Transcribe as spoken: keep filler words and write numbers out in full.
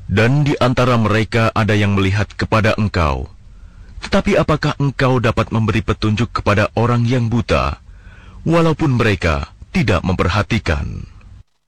Dan di antara mereka ada yang melihat kepada engkau. Tetapi apakah engkau dapat memberi petunjuk kepada orang yang buta, walaupun mereka tidak memperhatikan?